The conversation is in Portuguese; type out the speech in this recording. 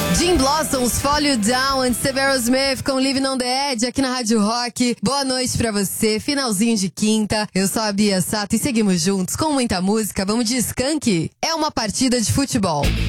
Jim Blossoms, Fall You Down, and Severo Smith com Living on the Edge aqui na Rádio Rock. Boa noite pra você, finalzinho de quinta. Eu sou a Bia Sato e seguimos juntos com muita música. Vamos de Skank. É uma partida de futebol.